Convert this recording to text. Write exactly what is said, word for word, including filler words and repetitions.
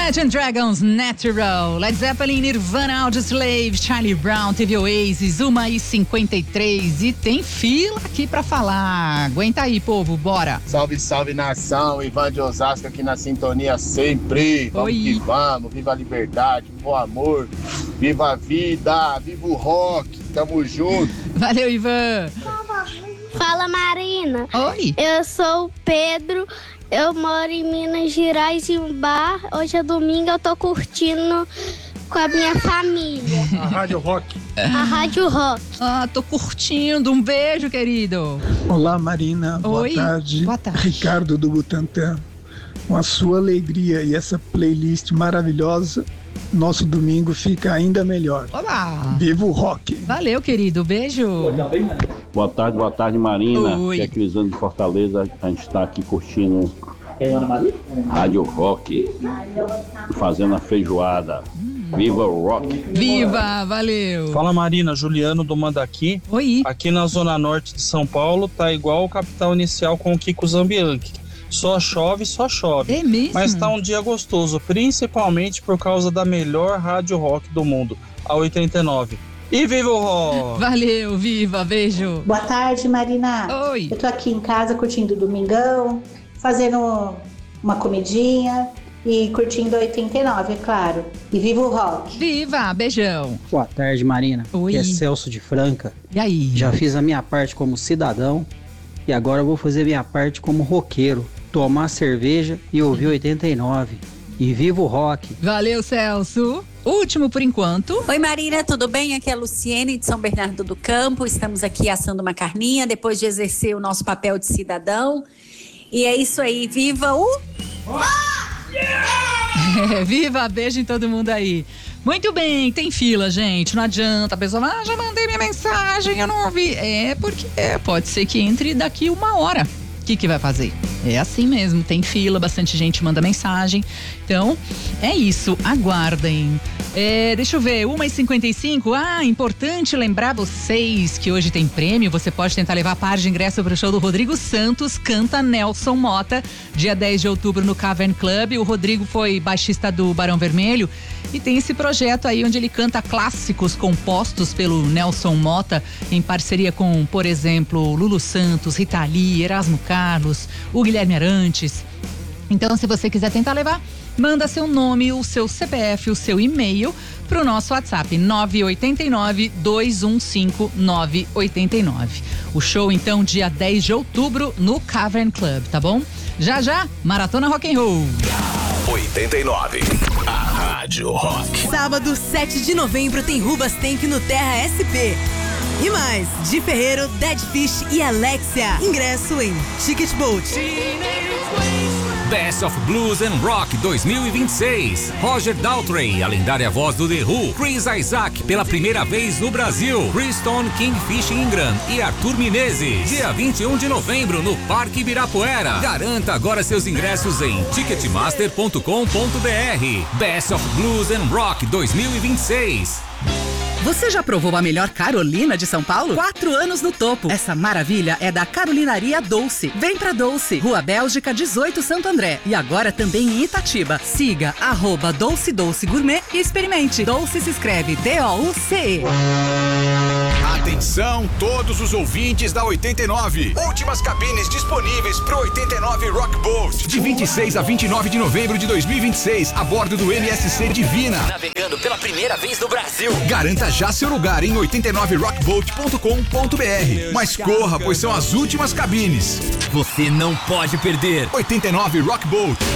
Imagine Dragons, Natural, Led Zeppelin, Nirvana, Audioslave, Charlie Brown, teve Oasis, uma e cinquenta e três e tem fila aqui pra falar. Aguenta aí, povo, bora. Salve, salve, nação, Ivan de Osasco aqui na sintonia sempre. Vamos Oi. que vamos, viva a liberdade, viva o amor, viva a vida, viva o rock, tamo junto. Valeu, Ivan. Fala, Marina. Oi. Eu sou o Pedro, eu moro em Minas Gerais, em um bar. Hoje é domingo, eu tô curtindo com a minha família. A Rádio Rock. A Rádio Rock. Ah, tô curtindo. Um beijo, querido. Olá, Marina. Oi. Boa tarde. Boa tarde. Ricardo do Butantã. Com a sua alegria e essa playlist maravilhosa, nosso domingo fica ainda melhor. Olá. Viva o rock. Valeu, querido. Beijo. Boa tarde, boa tarde, Marina. Oi. Que é Crisano de Fortaleza. A gente está aqui curtindo Rádio Rock, fazendo a feijoada. Viva o rock. Viva, valeu. Fala, Marina, Juliano do Mandaqui. Oi. Aqui na zona norte de São Paulo tá igual o Capital Inicial com o Kiko Zambianchi. Só chove, só chove. É mesmo? Mas tá um dia gostoso, principalmente por causa da melhor rádio rock do mundo, a oitenta e nove. E viva o rock! Valeu, viva, beijo. Boa tarde, Marina. Oi. Eu tô aqui em casa curtindo o domingão, fazendo uma comidinha e curtindo a oitenta e nove, é claro. E viva o rock. Viva, beijão. Boa tarde, Marina. Oi. Aqui é Celso de Franca. E aí? Já fiz a minha parte como cidadão e agora eu vou fazer a minha parte como roqueiro. Tomar cerveja e ouvir oitenta e nove. E viva o rock. Valeu, Celso. Último por enquanto. Oi, Marina, tudo bem? Aqui é a Luciene de São Bernardo do Campo. Estamos aqui assando uma carninha depois de exercer o nosso papel de cidadão. E é isso aí, viva o... É, viva, beijo em todo mundo aí. Muito bem, tem fila, gente. Não adianta. A pessoa fala, ah, já mandei minha mensagem, eu não ouvi. É porque é, pode ser que entre daqui uma hora. O que, que vai fazer? É assim mesmo, tem fila, bastante gente manda mensagem. Então, é isso, aguardem. É, deixa eu ver, uma e cinquenta e cinco. Ah, importante lembrar vocês que hoje tem prêmio. Você pode tentar levar a par de ingresso para o show do Rodrigo Santos, canta Nelson Mota, dia dez de outubro no Cavern Club. O Rodrigo foi baixista do Barão Vermelho e tem esse projeto aí onde ele canta clássicos compostos pelo Nelson Mota em parceria com, por exemplo, Lulu Santos, Rita Lee, Erasmo Carlos, o Guilherme Arantes. Então, se você quiser tentar levar, manda seu nome, o seu C P F, o seu e-mail pro nosso WhatsApp nove oito nove, dois um cinco, nove oito nove. O show, então, dia dez de outubro no Cavern Club, tá bom? Já já, Maratona Rock and Roll. oitenta e nove, a Rádio Rock. Sábado, sete de novembro, tem Rubas Tank no Terra S P. E mais, Di Ferreiro, Dead Fish e Alexia. Ingresso em Ticket Bolt. Best of Blues and Rock dois mil e vinte e seis. Roger Daltrey, a lendária voz do The Who. Chris Isaac, pela primeira vez no Brasil. Kristone Kingfish Ingram e Arthur Menezes. Dia vinte e um de novembro no Parque Ibirapuera. Garanta agora seus ingressos em ticketmaster ponto com ponto b r. Best of Blues and Rock dois mil e vinte e seis. Você já provou a melhor Carolina de São Paulo? Quatro anos no topo. Essa maravilha é da Carolinaria Dolce. Vem pra Dolce, Rua Bélgica dezoito, Santo André. E agora também em Itatiba. Siga arroba Dolce Dolce Gourmet e experimente. Dolce se escreve D O U C E. Atenção, todos os ouvintes da oitenta e nove. Últimas cabines disponíveis pro oitenta e nove Rock Boat. De vinte e seis a vinte e nove de novembro de dois mil e vinte e seis, a bordo do M S C Divina. Navegando pela primeira vez no Brasil. Garanta já seu lugar em oitenta e nove rock boat ponto com ponto b r. Mas corra, pois são as últimas cabines. Você não pode perder. oitenta e nove Rock Boat.